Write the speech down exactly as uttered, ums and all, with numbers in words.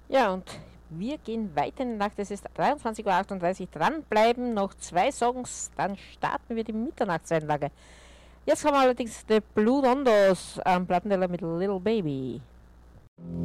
Ja, und wir gehen weiter in die Nacht. Es ist dreiundzwanzig Uhr achtunddreißig. Dranbleiben, noch zwei Songs, dann starten wir die Mitternachtseinlage. Jetzt haben wir allerdings The Blue Dondos am Plattenteller mit Little Baby.